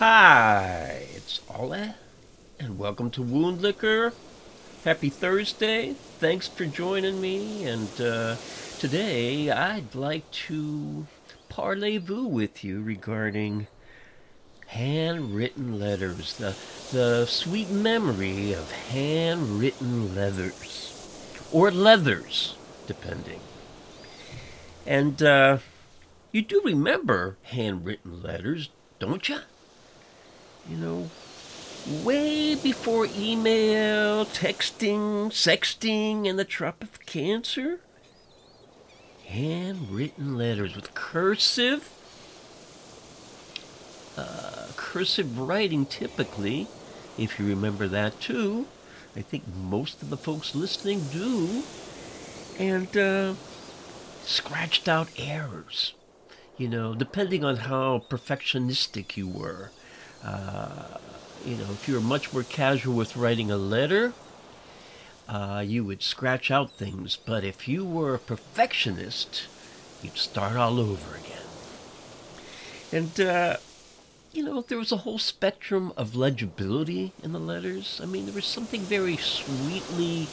Hi, it's Ola, and welcome to Wound Liquor. Happy Thursday. Thanks for joining me. And today I'd like to parlez-vous with you regarding handwritten letters, the sweet memory of handwritten letters, or leathers, depending. And you do remember handwritten letters, don't you? You know, way before email, texting, sexting, and the trap of cancer. Handwritten letters with cursive writing typically, if you remember that too. I think most of the folks listening do. And scratched out errors, depending on how perfectionistic you were. If you were much more casual with writing a letter, you would scratch out things. But if you were a perfectionist, you'd start all over again. And, there was a whole spectrum of legibility in the letters. I mean, there was something very sweetly,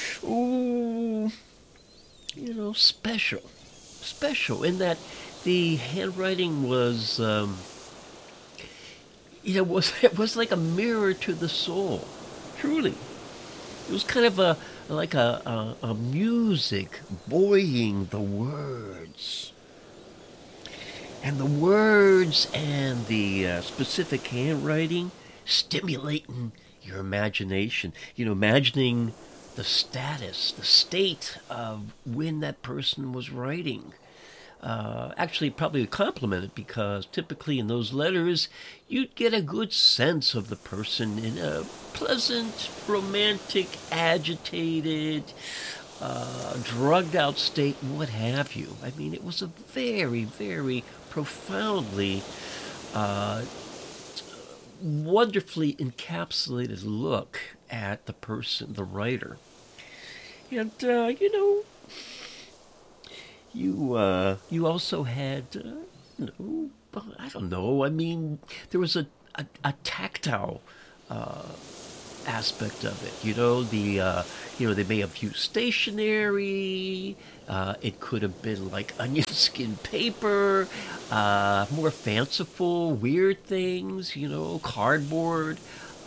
special. Special in that the handwriting was, it was like a mirror to the soul. Truly, it was kind of like a music buoying the words, and the words and the specific handwriting stimulating your imagination. Imagining the status, the state of when that person was writing. Actually, probably a compliment, because typically in those letters, you'd get a good sense of the person in a pleasant, romantic, agitated, drugged out state, what have you. I mean, it was a very, very profoundly, wonderfully encapsulated look at the person, the writer. And, you also had, I don't know. I mean, there was a tactile aspect of it. They may have used stationery. It could have been like onion skin paper, more fanciful, weird things. Cardboard.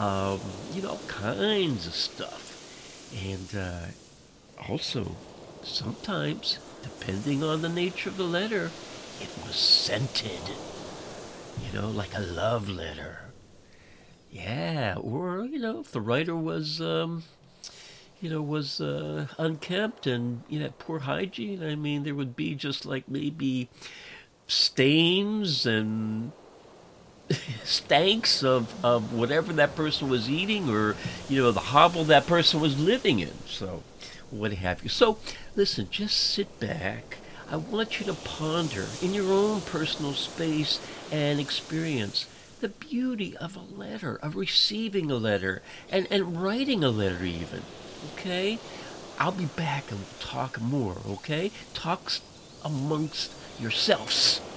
Kinds of stuff. And also, sometimes, depending on the nature of the letter, it was scented. Like a love letter. Yeah, or, if the writer was, unkempt and, poor hygiene, I mean, there would be just like maybe stains and stanks of whatever that person was eating, or, the hovel that person was living in. So, what have you. So, listen, just sit back. I want you to ponder in your own personal space and experience the beauty of a letter, of receiving a letter, and writing a letter even, okay? I'll be back and we'll talk more, okay? Talk amongst yourselves.